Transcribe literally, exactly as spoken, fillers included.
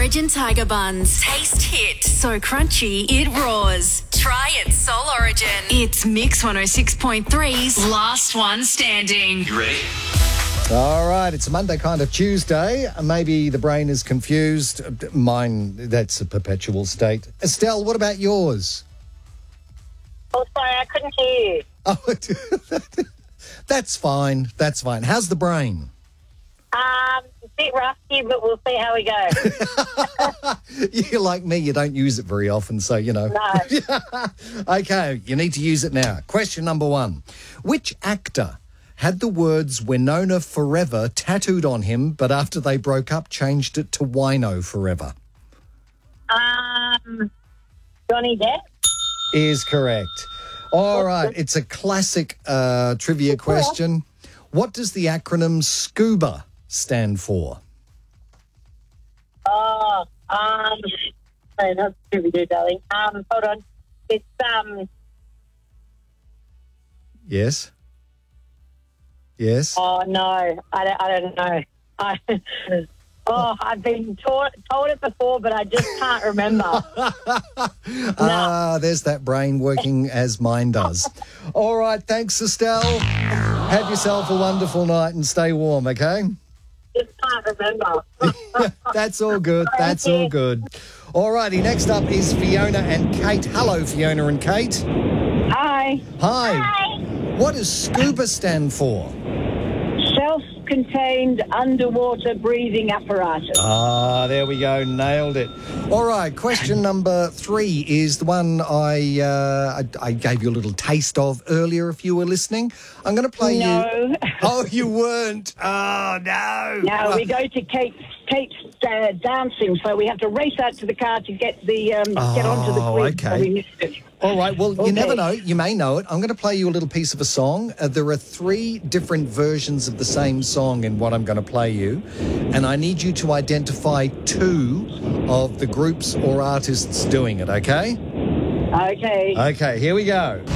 Origin Tiger Buns. Taste hit. So crunchy, it roars. Try it, Soul Origin. It's Mix one oh six point three's Last One Standing. You ready? All right, it's a Monday kind of Tuesday. Maybe the brain is confused. Mine, that's a perpetual state. Estelle, what about yours? Oh, sorry, I couldn't hear you. Oh, that's fine. That's fine. How's the brain? Um, a bit rusty, but we'll see how we go. You're like me, you don't use it very often, so, you know. No. Okay, you need to use it now. Question number one. Which actor had the words Winona Forever tattooed on him, but after they broke up, changed it to Wino Forever? Um, Johnny Depp. Is correct. All right, it's a classic uh, trivia question. What does the acronym SCUBA stand for? Oh, um, sorry, not Scooby-Doo, darling. Um, hold on. It's, um, Yes? Yes? oh, no, I don't, I don't know. I, oh, I've been taught, told it before, but I just can't remember. Ah, there's that brain working as mine does. All right, thanks, Estelle. Have yourself a wonderful night and stay warm, okay? Just can't remember. That's all good. That's all good. All righty, next up is Fiona and Kate. Hello, Fiona and Kate. Hi. Hi. Hi. What does SCUBA stand for? Self-contained underwater breathing apparatus. Ah, there we go. Nailed it. All right, question number three is the one I, uh, I I gave you a little taste of earlier if you were listening. I'm going to play No. you... Oh, you weren't? Oh, no. Now we go to Kate's, Kate's uh, dancing, so we have to race out to the car to get the um, get onto the Oh, quiz. okay. So we missed it. All right, well, you Okay. never know. You may know it. I'm going to play you a little piece of a song. Uh, there are three different versions of the same song in what I'm going to play you, and I need you to identify two of the groups or artists doing it, okay? Okay. Okay, here we go.